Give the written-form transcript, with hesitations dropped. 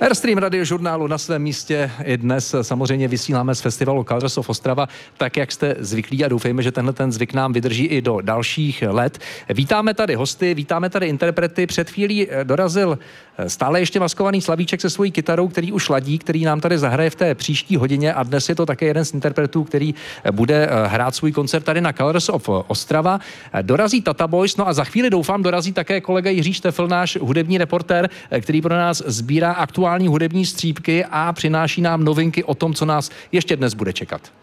Airstream radiožurnálu na svém místě i dnes samozřejmě vysíláme z festivalu Colors of Ostrava, tak jak jste zvyklí a doufejme, že tenhle ten zvyk nám vydrží i do dalších let. Vítáme tady hosty, vítáme tady interprety. Před chvílí dorazil stále ještě maskovaný Slavíček se svojí kytarou, který už ladí, který nám tady zahraje v té příští hodině a dnes je to také jeden z interpretů, který bude hrát svůj koncert tady na Colors of Ostrava. Dorazí Tata Boys, no a za chvíli doufám dorazí také kolega Jiří Štefl, náš hudební reportér, který pro nás sbírá aktuální hudební střípky a přináší nám novinky o tom, co nás ještě dnes bude čekat.